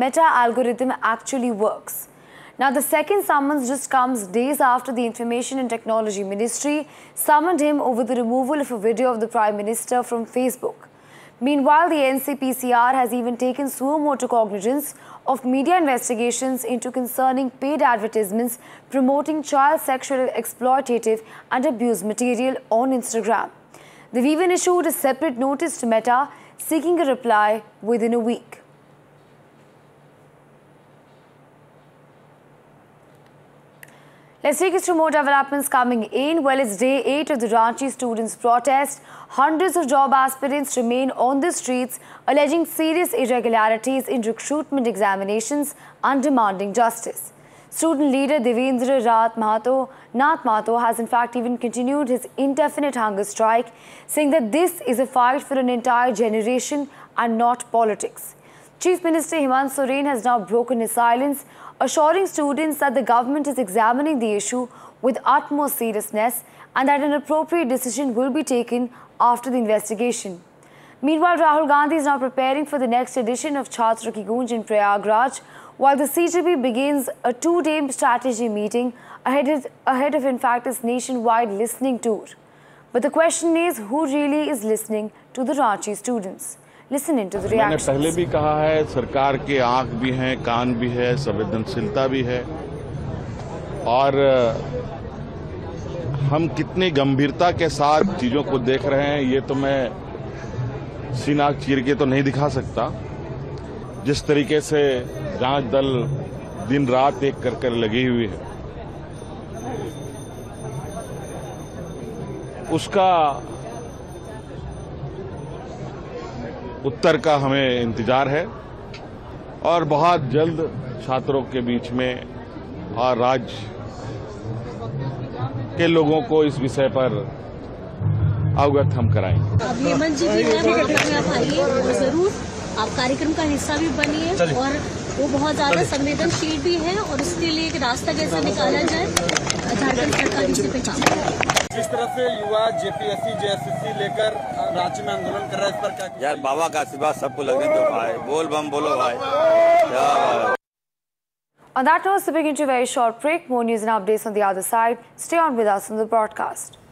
Meta algorithm actually works. Now, the second summons just comes days after the Information and Technology Ministry summoned him over the removal of a video of the Prime Minister from Facebook. Meanwhile, the NCPCR has even taken suo motu cognizance of media investigations into concerning paid advertisements promoting child sexual exploitative and abuse material on Instagram. They've even issued a separate notice to Meta seeking a reply within a week. Let's take us to more developments coming in. Well, it's day 8 of the Ranchi students' protest. Hundreds of job aspirants remain on the streets, alleging serious irregularities in recruitment examinations and demanding justice. Student leader Devendra Nath Mahato has in fact even continued his indefinite hunger strike, saying that this is a fight for an entire generation and not politics. Chief Minister Hemant Soren has now broken his silence, assuring students that the government is examining the issue with utmost seriousness and that an appropriate decision will be taken after the investigation. Meanwhile, Rahul Gandhi is now preparing for the next edition of Chhatra Ki Goonj in Prayagraj, while the CJP begins a 2-day strategy meeting ahead of in fact its nationwide listening tour. But the question is, who really is listening to the Ranchi students? Listen into the reactions. मैंने पहले भी कहा है, सरकार के आंख भी हैं, कान भी है, संवेदनशीलता भी है और हम कितनी गंभीरता के साथ चीजों को देख रहे हैं ये तो मैं सीना चीर के तो नहीं दिखा सकता। जिस तरीके से जांच दल दिन रात एक कर लगी हुई है उसका उत्तर का हमें इंतजार है और बहुत जल्द छात्रों के बीच में और राज्य के लोगों को इस विषय पर अवगत हम कराएंगे। अब हेमंत जी भी हैं, आप आइए और जरूर आप कार्यक्रम का हिस्सा भी बनिए और वो बहुत ज्यादा संवेदनशील भी है और उसके लिए एक रास्ता कैसे निकाला जाए झारखंड सरकार इसी पे काम करे। जिस तरह से युवा जेपीएससी जेएसएससी लेकर रांची में आंदोलन कर रहा है इस पर क्या? यार बाबा का आशीर्वाद सबको लगने दो भाई, बोल बम बोलो भाई। On that note, we're going to a very short break. More news and updates on the other side. Stay on with us on the broadcast.